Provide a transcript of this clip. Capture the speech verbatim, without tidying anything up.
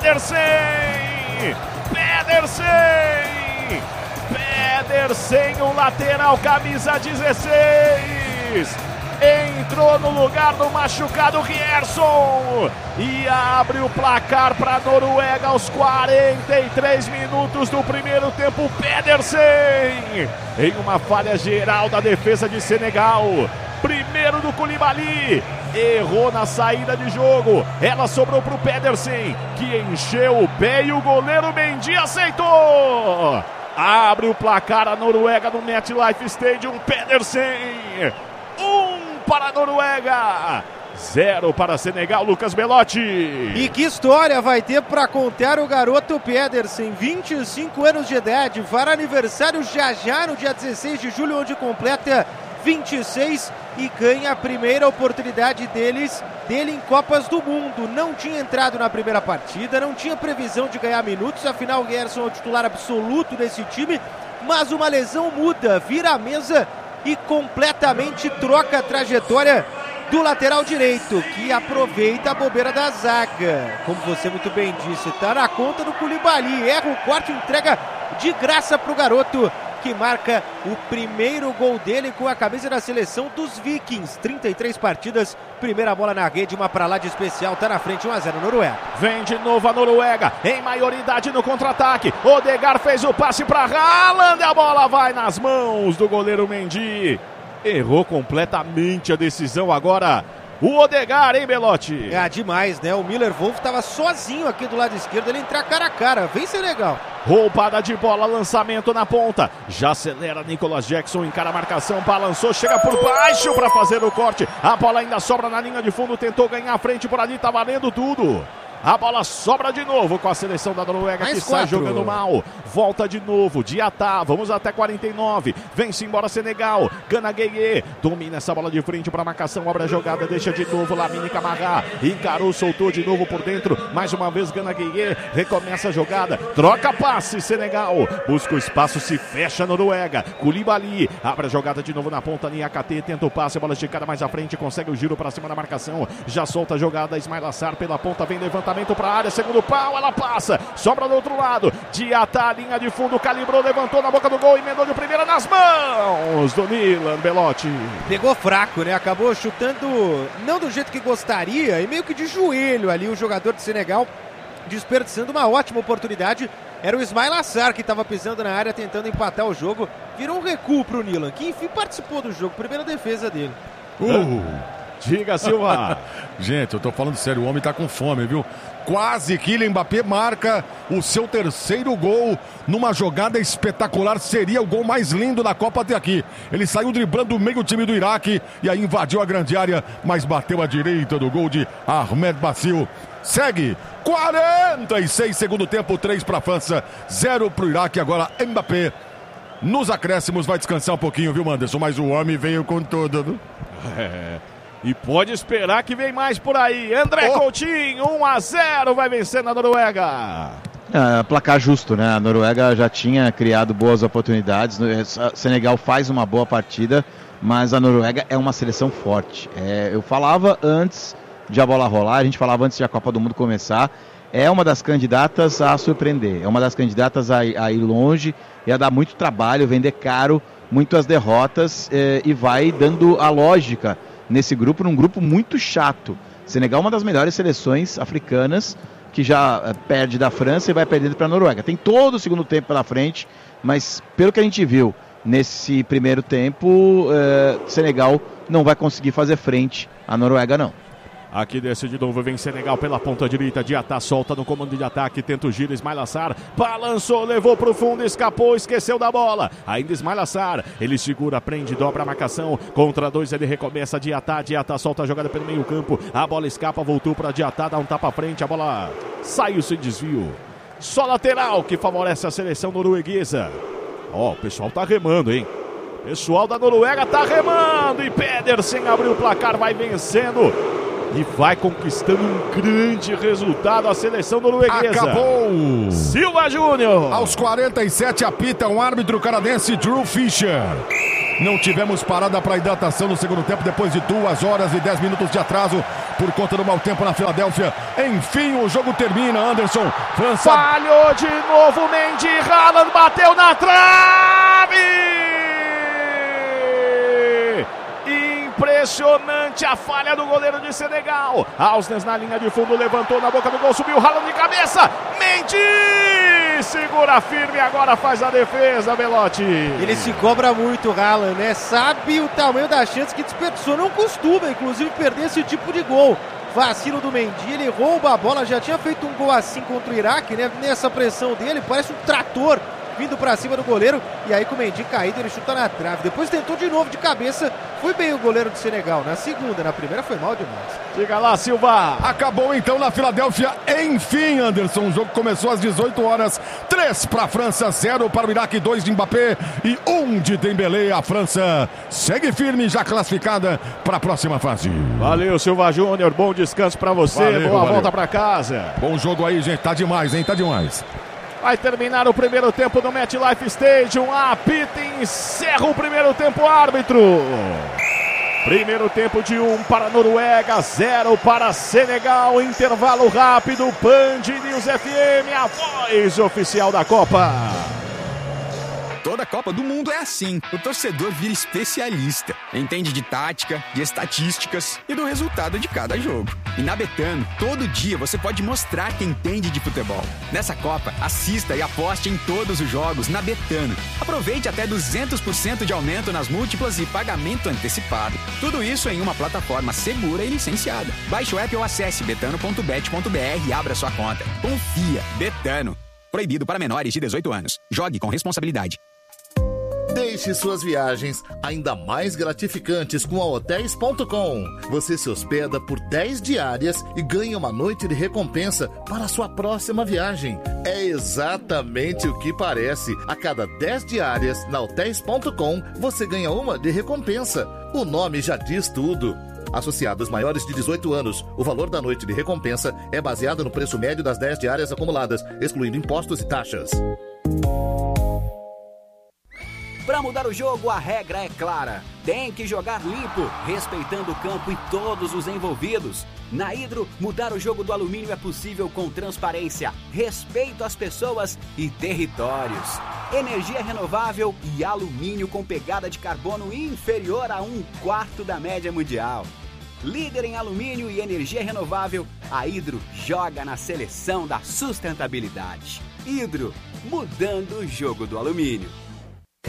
Pedersen! Pedersen! Pedersen, o lateral, camisa dezesseis. Entrou no lugar do machucado Rierson e abre o placar para a Noruega aos quarenta e três minutos do primeiro tempo. Pedersen, em uma falha geral da defesa de Senegal. Primeiro do Koulibaly, errou na saída de jogo. Ela sobrou para o Pedersen, que encheu o pé e o goleiro Mendy aceitou. Abre o placar a Noruega no MetLife Stadium. Pedersen, um para a Noruega, zero para Senegal. Lucas Belotti. E que história vai ter para contar o garoto Pedersen, vinte e cinco anos de idade, fará aniversário já já no dia dezesseis de julho, onde completa vinte e seis e ganha a primeira oportunidade deles, dele em Copas do Mundo. Não tinha entrado na primeira partida, não tinha previsão de ganhar minutos, afinal o Rierson é o titular absoluto desse time, mas uma lesão muda, vira a mesa e completamente troca a trajetória do lateral direito, que aproveita a bobeira da zaga. Como você muito bem disse, tá na conta do Koulibaly, erra o corte, entrega de graça pro garoto, que marca o primeiro gol dele com a camisa da seleção dos Vikings. trinta e três partidas, primeira bola na rede, uma pra lá de especial, tá na frente, um a zero Noruega. Vem de novo a Noruega, em maioridade no contra-ataque. Odegaard fez o passe pra Haaland, a bola vai nas mãos do goleiro Mendy. Errou completamente a decisão agora o Odegaard, hein, Belotti? É demais, né? O Miller Wolf tava sozinho aqui do lado esquerdo, ele entrar cara a cara, vem ser legal. Roubada de bola, lançamento na ponta. Já acelera Nicolas Jackson, encara a marcação, balançou, chega por baixo para fazer o corte. A bola ainda sobra na linha de fundo, tentou ganhar a frente por ali, tá valendo tudo. A bola sobra de novo com a seleção da Noruega, mais que quatro. Sai jogando mal. Volta de novo, Diatá, vamos até quarenta e nove. Vem-se embora Senegal. Gana Gueye, domina essa bola de frente para a marcação, abre a jogada, deixa de novo Lamine Camara. Encarou, soltou de novo por dentro. Mais uma vez Gana Gueye, recomeça a jogada. Troca passe Senegal. Busca o espaço, se fecha a Noruega. Koulibaly, abre a jogada de novo na ponta, linha K T, tenta o passe, a bola esticada mais à frente, consegue o giro para cima da marcação. Já solta a jogada, Ismail Assar pela ponta, vem levantamento para a área, segundo pau, ela passa, sobra do outro lado, Diatá, linha de fundo, calibrou, levantou na boca do gol, emendou de primeira nas mãos do Milan, Belotti. Pegou fraco, né? Acabou chutando não do jeito que gostaria e meio que de joelho ali o jogador de Senegal, desperdiçando uma ótima oportunidade. Era o Ismail Assar que estava pisando na área, tentando empatar o jogo. Virou um recuo para o Milan, que enfim participou do jogo, primeira defesa dele. Uh. Diga, Silva. Gente, eu tô falando sério, o homem tá com fome, viu? Quase Kylian Mbappé marca o seu terceiro gol numa jogada espetacular. Seria o gol mais lindo da Copa até aqui. Ele saiu driblando o meio time do Iraque e aí invadiu a grande área, mas bateu à direita do gol de Ahmed Bassil. Segue quarenta e seis segundo tempo, três para a França, zero para o Iraque. Agora Mbappé nos acréscimos vai descansar um pouquinho, viu, Anderson? Mas o homem veio com tudo, viu? É... E pode esperar que vem mais por aí. André oh. Coutinho, um a zero, vai vencer na Noruega. É, placar justo, né? A Noruega já tinha criado boas oportunidades. O Senegal faz uma boa partida, mas a Noruega é uma seleção forte. É, eu falava antes de a bola rolar, a gente falava antes de a Copa do Mundo começar. É uma das candidatas a surpreender, é uma das candidatas a, a ir longe e a dar muito trabalho, vender caro, muitas derrotas é, e vai dando a lógica nesse grupo, num grupo muito chato. Senegal é uma das melhores seleções africanas, que já uh, perde da França e vai perdendo para a Noruega. Tem todo o segundo tempo pela frente, mas pelo que a gente viu nesse primeiro tempo, uh, Senegal não vai conseguir fazer frente à Noruega, não. Aqui desce de novo, vem Senegal pela ponta direita, Diatá solta no comando de ataque, tenta o giro, Ismail Assar, balançou, levou pro fundo, escapou, esqueceu da bola, ainda Ismail Assar, ele segura, prende, dobra a marcação, contra dois ele recomeça, Diatá, Diatá solta a jogada pelo meio campo, a bola escapa, voltou pra Diatá, dá um tapa à frente, a bola saiu sem desvio, só lateral que favorece a seleção norueguesa. Ó, oh, o pessoal tá remando, hein? O pessoal da Noruega tá remando e Pedersen abriu o placar, vai vencendo. E vai conquistando um grande resultado a seleção norueguesa. Acabou! Silva Júnior! Aos quarenta e sete apita um árbitro canadense, Drew Fisher. Não tivemos parada para hidratação no segundo tempo, depois de duas horas e dez minutos de atraso. por conta do mau tempo na Filadélfia. Enfim, o jogo termina, Anderson. França... Falhou de novo, Mendy, Haaland bateu na trave! Impressionante a falha do goleiro de Senegal. Ausnes na linha de fundo, levantou na boca do gol, subiu, Haaland de cabeça. Mendy segura firme, agora faz a defesa, Belotti. Ele se cobra muito, Haaland, né? Sabe o tamanho da chance que desperdiçou. Não costuma, inclusive, perder esse tipo de gol. Vacilo do Mendy, ele rouba a bola, já tinha feito um gol assim contra o Iraque, né? Nessa pressão dele, parece um trator vindo pra cima do goleiro, e aí com o Mendy caído, ele chuta na trave. Depois tentou de novo de cabeça, foi bem o goleiro de Senegal. Na segunda, na primeira foi mal demais. Diga lá, Silva. Acabou então na Filadélfia, enfim, Anderson. O jogo começou às dezoito horas, três para a França, zero para o Iraque, dois de Mbappé e um de Dembélé. A França segue firme, já classificada para a próxima fase. Valeu, Silva Júnior, bom descanso para você, valeu, boa valeu. volta para casa. Bom jogo aí, gente, tá demais, hein, tá demais. Vai terminar o primeiro tempo do MetLife Stadium. Apita e encerra o primeiro tempo, árbitro. Primeiro tempo de um para a Noruega, zero para Senegal. Intervalo rápido. Band News F M, a voz oficial da Copa. Toda a Copa do Mundo é assim. O torcedor vira especialista. Entende de tática, de estatísticas e do resultado de cada jogo. E na Betano, todo dia você pode mostrar que entende de futebol. Nessa Copa, assista e aposte em todos os jogos na Betano. Aproveite até duzentos por cento de aumento nas múltiplas e pagamento antecipado. Tudo isso em uma plataforma segura e licenciada. Baixe o app ou acesse betano ponto bet ponto b r e abra sua conta. Confia. Betano. Proibido para menores de dezoito anos. Jogue com responsabilidade. Deixe suas viagens ainda mais gratificantes com a hotéis ponto com. Você se hospeda por dez diárias e ganha uma noite de recompensa para a sua próxima viagem. É exatamente o que parece. A cada dez diárias na hotéis ponto com, você ganha uma de recompensa. O nome já diz tudo. Associados maiores de dezoito anos, o valor da noite de recompensa é baseado no preço médio das dez diárias acumuladas, excluindo impostos e taxas. Para mudar o jogo, a regra é clara. Tem que jogar limpo, respeitando o campo e todos os envolvidos. Na Hidro, mudar o jogo do alumínio é possível com transparência, respeito às pessoas e territórios. Energia renovável e alumínio com pegada de carbono inferior a um quarto da média mundial. Líder em alumínio e energia renovável, a Hidro joga na seleção da sustentabilidade. Hidro, mudando o jogo do alumínio.